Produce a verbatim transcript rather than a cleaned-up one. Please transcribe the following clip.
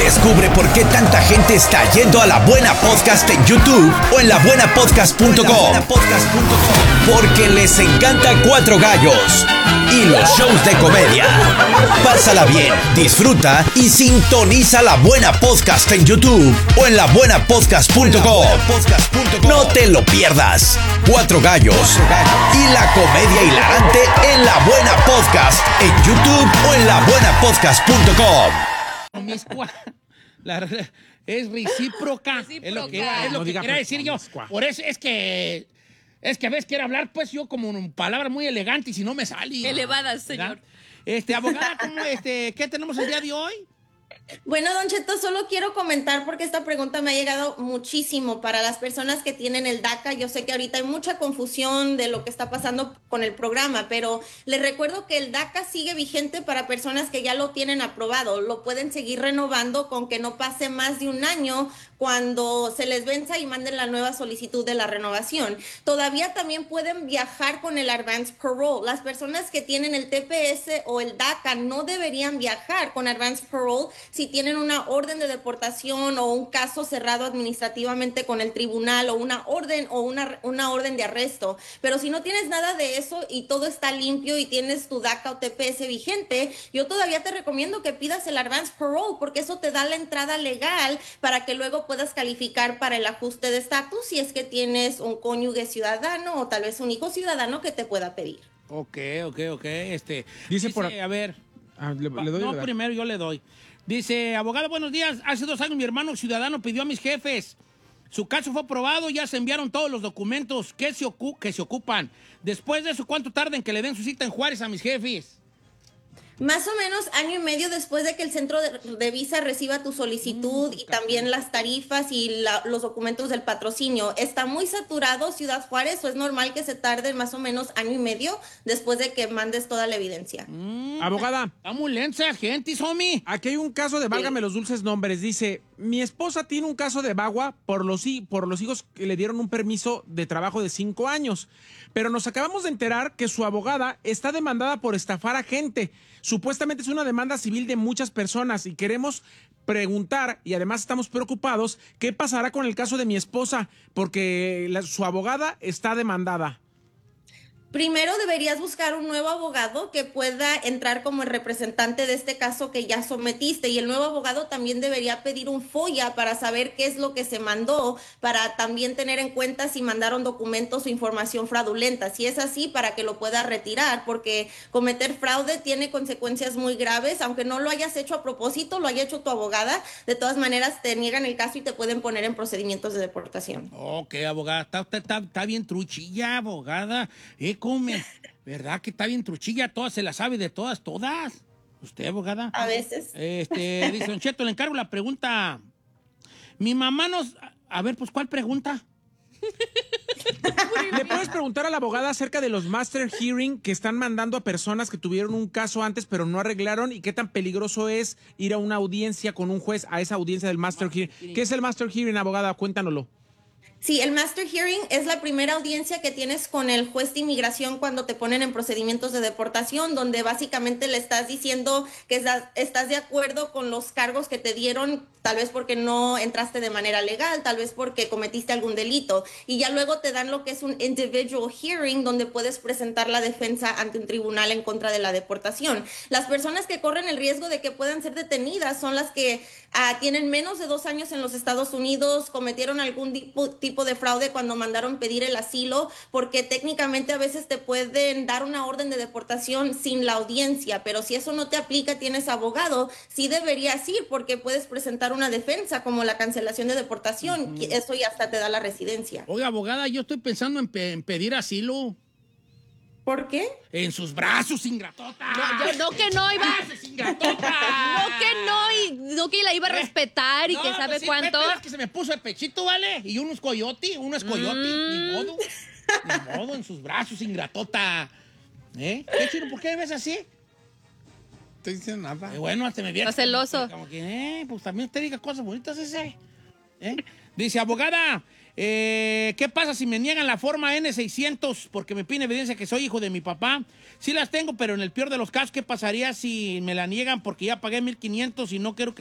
Descubre por qué tanta gente está yendo a La Buena Podcast en YouTube o en la buena podcast punto com. Porque les encanta Cuatro Gallos y los shows de comedia. Pásala bien, disfruta y sintoniza La Buena Podcast en YouTube o en la buena podcast punto com. No te lo pierdas. Cuatro Gallos y la comedia hilarante en La Buena Podcast en YouTube o en la buena podcast punto com. La, es recíproca. recíproca. Es lo que, es lo no que quería decir yo. Por eso es que es que a veces quiero hablar pues yo como una palabra muy elegante y si no me sale. Elevadas, señor. Este, abogada, ¿cómo, este, ¿qué tenemos el día de hoy? Bueno, Don Cheto, solo quiero comentar porque esta pregunta me ha llegado muchísimo para las personas que tienen el DACA. Yo sé que ahorita hay mucha confusión de lo que está pasando con el programa, pero les recuerdo que el DACA sigue vigente para personas que ya lo tienen aprobado. Lo pueden seguir renovando con que no pase más de un año cuando se les venza y manden la nueva solicitud de la renovación. Todavía también pueden viajar con el Advance Parole. Las personas que tienen el T P S o el DACA no deberían viajar con Advance Parole si tienen una orden de deportación o un caso cerrado administrativamente con el tribunal o una orden o una, una orden de arresto. Pero si no tienes nada de eso y todo está limpio y tienes tu DACA o T P S vigente, yo todavía te recomiendo que pidas el Advance Parole porque eso te da la entrada legal para que luego puedas calificar para el ajuste de estatus si es que tienes un cónyuge ciudadano o tal vez un hijo ciudadano que te pueda pedir. Ok, ok, ok. Este, dice, dice por a ver. Ah, le, le doy, no, le primero yo le doy. Dice, abogado, buenos días. Hace dos años mi hermano ciudadano pidió a mis jefes. Su caso fue aprobado, ya se enviaron todos los documentos que se, ocu que se ocupan. Después de eso, ¿cuánto tarda en que le den su cita en Juárez a mis jefes? Más o menos año y medio después de que el centro de, de visa reciba tu solicitud mm, y también las tarifas y la, los documentos del patrocinio. Está muy saturado Ciudad Juárez, o es normal que se tarde más o menos año y medio después de que mandes toda la evidencia. Mm, abogada. Está muy lenta, gente, Somi. Aquí hay un caso de válgame sí. los dulces nombres. Dice, mi esposa tiene un caso de bagua por los, por los hijos que le dieron un permiso de trabajo de cinco años. Pero nos acabamos de enterar que su abogada está demandada por estafar a gente. Supuestamente es una demanda civil de muchas personas y queremos preguntar, y además estamos preocupados, ¿qué pasará con el caso de mi esposa? Porque la, su abogada está demandada. Primero deberías buscar un nuevo abogado que pueda entrar como el representante de este caso que ya sometiste, y el nuevo abogado también debería pedir un FOIA para saber qué es lo que se mandó, para también tener en cuenta si mandaron documentos o información fraudulenta. Si es así, para que lo pueda retirar, porque cometer fraude tiene consecuencias muy graves, aunque no lo hayas hecho a propósito, lo haya hecho tu abogada, de todas maneras te niegan el caso y te pueden poner en procedimientos de deportación. Ok, abogada, está, está, está, está bien truchilla, abogada. Eh, come, ¿verdad que está bien truchilla? Todas se la sabe de todas, todas. ¿Usted, abogada? A veces. Este, dice Don Cheto, le encargo la pregunta. Mi mamá nos... A ver, pues, ¿cuál pregunta? ¿Le puedes preguntar a la abogada acerca de los master hearing que están mandando a personas que tuvieron un caso antes pero no arreglaron, y qué tan peligroso es ir a una audiencia con un juez, a esa audiencia del master hearing? ¿Qué es el master hearing, abogada? Cuéntanoslo. Sí, el Master Hearing es la primera audiencia que tienes con el juez de inmigración cuando te ponen en procedimientos de deportación, donde básicamente le estás diciendo que estás, estás de acuerdo con los cargos que te dieron, tal vez porque no entraste de manera legal, tal vez porque cometiste algún delito, y ya luego te dan lo que es un individual hearing, donde puedes presentar la defensa ante un tribunal en contra de la deportación. Las personas que corren el riesgo de que puedan ser detenidas son las que ah, tienen menos de dos años en los Estados Unidos, cometieron algún tipo, tipo de fraude cuando mandaron pedir el asilo, porque técnicamente a veces te pueden dar una orden de deportación sin la audiencia, pero si eso no te aplica, tienes abogado, sí deberías ir, porque puedes presentar una defensa como la cancelación de deportación, uh-huh. Eso ya hasta te da la residencia. Oiga, abogada, yo estoy pensando en, pe en pedir asilo. ¿Por qué? En sus brazos, ingratota. No, yo, no que no iba. Ingratota. No que no, y no que la iba a respetar y no, que sabe pues sí, cuánto. Es que se me puso el pechito, ¿vale? Y uno es coyote, uno es coyote, mm. ni modo. Ni modo, en sus brazos, ingratota. ¿Eh? ¿Qué chino? ¿Por qué me ves así? Estoy diciendo nada. Eh, bueno, hasta me viene. Está celoso. Como que, eh, pues también te diga cosas bonitas ese. ¿Eh? Dice, abogada, eh, ¿qué pasa si me niegan la forma ene seiscientos porque me piden evidencia que soy hijo de mi papá? Sí las tengo, pero en el peor de los casos, ¿qué pasaría si me la niegan porque ya pagué mil quinientos y no quiero que